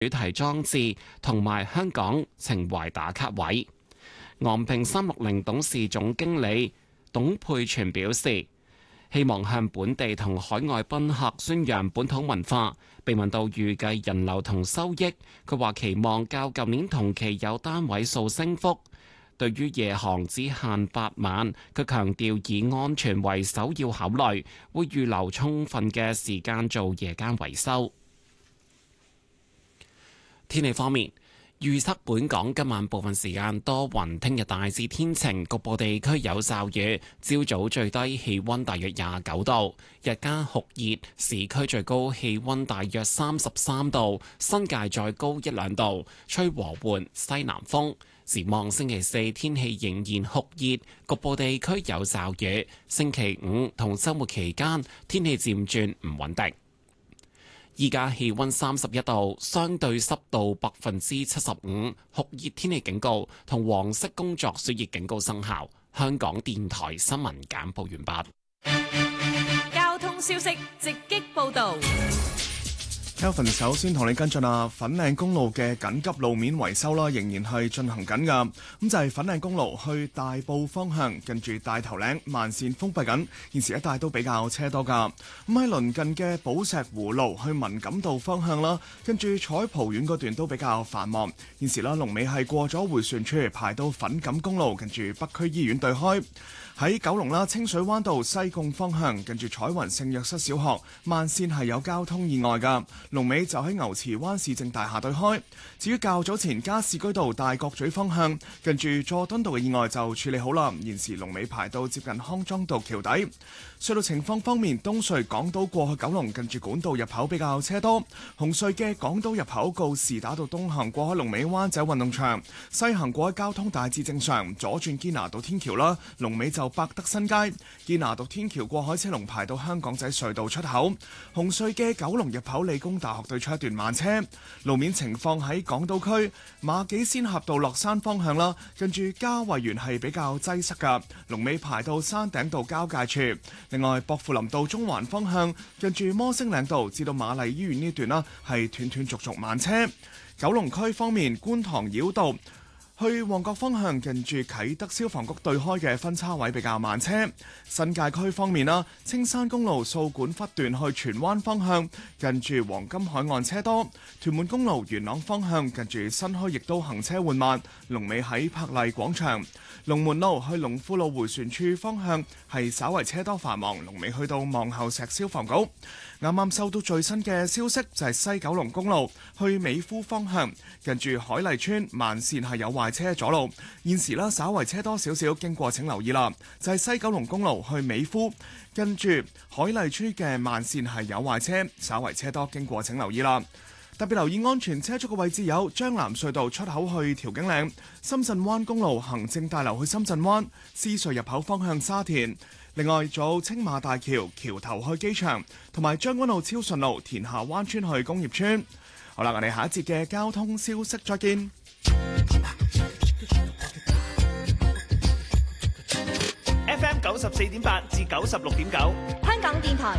主題裝置同埋香港情懷打卡位。昂坪360董事總經理董佩全表示，希望向本地同海外賓客宣揚本土文化。被問到預計人流同收益，佢話期望較舊年同期有單位數升幅。對於夜航只限8晚，佢強調以安全為首要考慮，會預留充分嘅時間做夜間維修。天氣方面，預測本港今晚部分時間多雲，聽日大致天晴，局部地區有驟雨。朝早最低氣溫大約29度，日間酷熱，市區最高氣溫大約33度，新界再高1-2度，吹和緩西南風。展望星期四天氣仍然酷熱，局部地區有驟雨。星期五同週末期間天氣漸轉唔穩定。依家氣溫31度，相對濕度75%，酷熱天氣警告同黃色工作暑熱警告生效。香港電台新聞簡報完畢。 交通消息直擊報道。 Kelvin 首先同你跟進粉嶺公路嘅緊急路面維修啦，仍然係進行緊㗎。咁就係粉嶺公路去大埔方向，近住大頭嶺慢線封閉緊，現時一帶都比較車多㗎。咁喺鄰近嘅寶石湖路去文錦渡方向啦，跟住彩蒲苑嗰段都比較繁忙。現時啦，龍尾係過咗迴旋處，排到粉錦公路，近住北區醫院對開。喺九龍啦，清水灣道西貢方向，近住彩雲聖約瑟小學慢線係有交通意外㗎。龍尾就喺牛池灣市政大廈對開。至於較早前加士居道大角咀方向，近住佐敦道嘅意外就處理好啦。現時龍尾排到接近康莊道橋底。隧道情況方面，東隧港島過去九龍近住管道入口比較車多。紅隧嘅港島入口告士打道東行過海龍尾灣仔運動場，西行過海交通大致正常。左轉堅拿道天橋啦，龍尾就百德新街。堅拿道天橋過海車龍排到香港仔隧道出口。紅隧嘅九龍入口理工大學對出一段慢車。路面情況喺港島區馬己仙峽道落山方向啦，近住嘉惠園係比較擠塞㗎，龍尾排到山頂道交界處。另外，薄扶林道中環方向近住摩星嶺道至到瑪麗醫院呢段啦，係斷斷續續慢車。九龍區方面，觀塘繞道去旺角方向近住啟德消防局對開嘅分叉位比較慢車。新界區方面啦，青山公路掃管笏段去荃灣方向近住黃金海岸車多。屯門公路元朗方向近住新墟亦都行車緩慢，龍尾喺柏麗廣場。龍門路去龍富路迴旋處方向係稍為車多繁忙，龍尾去到望后石消防局。啱啱收到最新嘅消息，就係西九龍公路去美孚方向近住海麗村慢線係有壞車阻路，現時啦稍為車多少少，經過請留意啦。就係西九龍公路去美孚跟住海麗村嘅慢線係有壞車，稍為車多，經過請留意啦。特別留意安全車速嘅位置有將藍隧道出口去調景嶺、深圳灣公路行政大樓去深圳灣、獅隧入口方向沙田。另外，仲有青馬大橋橋頭去機場，同埋將軍澳超順路田下灣村去工業村。好啦，我哋下一節嘅交通消息再見。 FM 94.8至96.9， 香港電台